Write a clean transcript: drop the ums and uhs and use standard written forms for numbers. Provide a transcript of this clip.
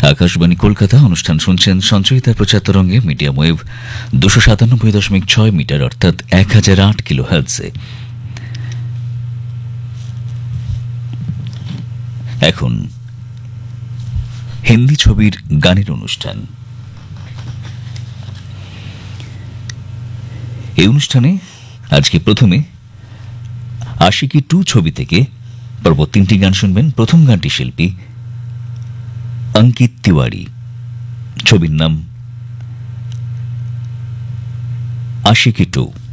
আকাশবাণী কলকাতা। অনুষ্ঠান শুনছেন সঞ্চয়িতার প্রচার তরঙ্গে মিডিয়াম ওয়েভ 297.6 মিটার অর্থাৎ 1008 কিলো হার্টজে। এখন হিন্দি ছবির গানের অনুষ্ঠান। এই অনুষ্ঠানে আজকে প্রথমে আশিকি 2 ছবি থেকে পরপর 3টি গান শুনবেন। প্রথম গানটি শিল্পী অঙ্কিত তিওয়ারি, ছবির নাম আশিকি 2।